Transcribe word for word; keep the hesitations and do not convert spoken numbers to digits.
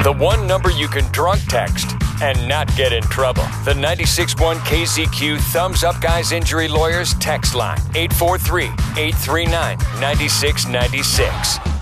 The one number you can drunk text and not get in trouble. The ninety-six point one K Z Q Thumbs Up Guys Injury Lawyers text line. eight four three, eight three nine, nine six nine six.